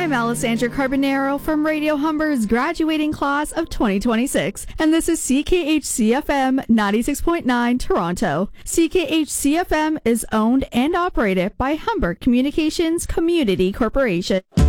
I'm Alessandra Carbonaro from Radio Humber's graduating class of 2026, and this is CKHC-FM 96.9 Toronto. CKHC-FM is owned and operated by Humber Communications Community Corporation.